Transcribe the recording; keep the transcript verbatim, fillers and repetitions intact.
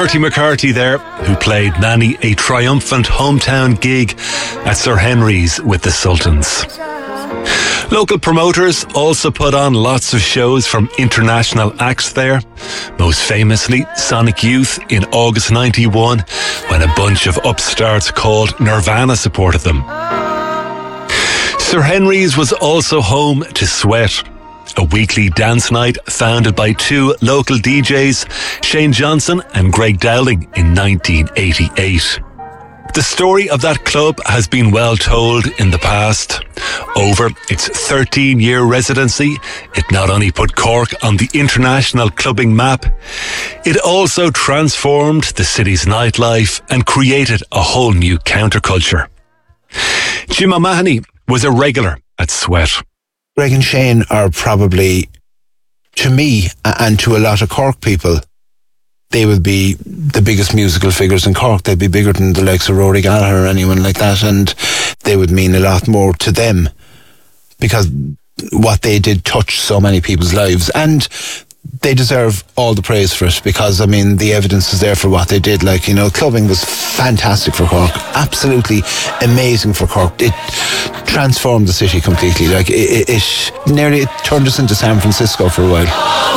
Bertie McCarthy there, who played Nanny a triumphant hometown gig at Sir Henry's with the Sultans. Local promoters also put on lots of shows from international acts there, most famously Sonic Youth in August ninety-one, when a bunch of upstarts called Nirvana supported them. Sir Henry's was also home to Sweat, a weekly dance night founded by two local D Js, Shane Johnson and Greg Dowling, in nineteen eighty-eight. The story of that club has been well told in the past. Over its thirteen-year residency, it not only put Cork on the international clubbing map, it also transformed the city's nightlife and created a whole new counterculture. Jim O'Mahony was a regular at Sweat. Greg and Shane are probably, to me and to a lot of Cork people, they will be the biggest musical figures in Cork. They'd be bigger than the likes of Rory Gallagher or anyone like that, and they would mean a lot more to them because what they did touched so many people's lives, and they deserve all the praise for it because, I mean, the evidence is there for what they did. Like, you know, clubbing was fantastic for Cork, absolutely amazing for Cork. It transformed the city completely. Like, it, it, it nearly it turned us into San Francisco for a while.